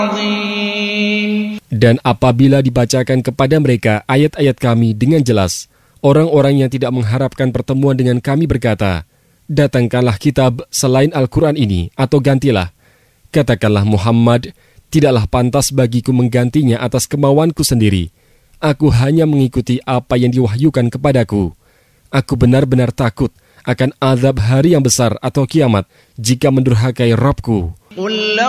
Dan apabila dibacakan kepada mereka ayat-ayat kami dengan jelas, orang-orang yang tidak mengharapkan pertemuan dengan kami berkata, datangkanlah kitab selain Al-Quran ini atau gantilah. Katakanlah Muhammad, tidaklah pantas bagiku menggantinya atas kemauanku sendiri. Aku hanya mengikuti apa yang diwahyukan kepadaku. Aku benar-benar takut akan azab hari yang besar atau kiamat jika mendurhakai Rabbku.